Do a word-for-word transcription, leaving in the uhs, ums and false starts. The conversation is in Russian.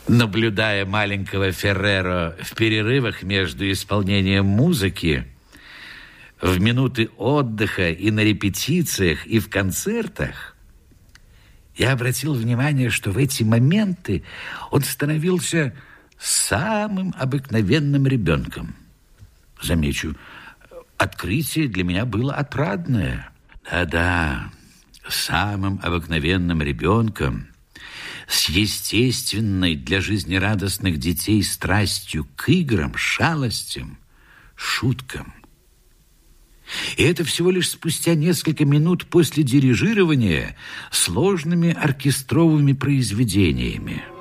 Наблюдая маленького Ферреро в перерывах между исполнением музыки, в минуты отдыха и на репетициях, и в концертах, я обратил внимание, что в эти моменты он становился самым обыкновенным ребенком. Замечу, открытие для меня было отрадное. Да-да, самым обыкновенным ребенком, с естественной для жизнерадостных детей страстью к играм, шалостям, шуткам. И это всего лишь спустя несколько минут после дирижирования сложными оркестровыми произведениями.